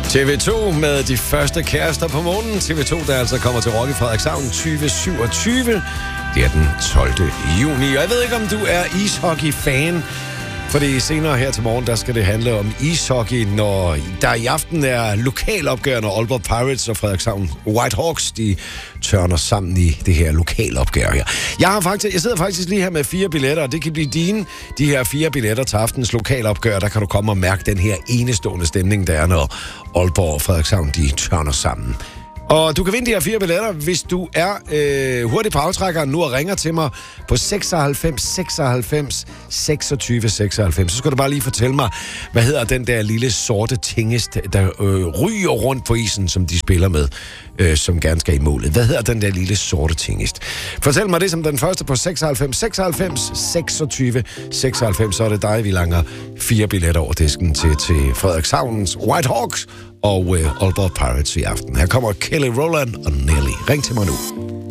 TV2 med de første kærester på månen. TV2, der altså kommer til Rock i Frederikshavn 2027. Det er den 12. juni. Og jeg ved ikke, om du er ishockey-fan, fordi senere her til morgen, der skal det handle om ishockey, når der i aften er lokalopgør, når Aalborg Pirates og Frederikshavn Whitehawks, de tørner sammen i det her lokalopgør her. Jeg sidder faktisk lige her med 4 billetter, og det kan blive dine, de her 4 billetter til aftens lokalopgør. Der kan du komme og mærke den her enestående stemning, der er, når Aalborg og Frederikshavn, de tørner sammen. Og du kan vinde de her 4 billetter, hvis du er hurtig på aftrækkeren nu og ringer til mig på 96 96 26 96. Så skal du bare lige fortælle mig, hvad hedder den der lille sorte tingest, der ryger rundt på isen, som de spiller med, som gerne skal i målet. Hvad hedder den der lille sorte tingest? Fortæl mig det som den første på 96 96 26 96. Så er det dig, vi langer 4 billetter over disken til Frederikshavnens Whitehawks og Aalborg Pirates i aften. Her kommer Kelly Rowland og Nelly. Ring til mig nu.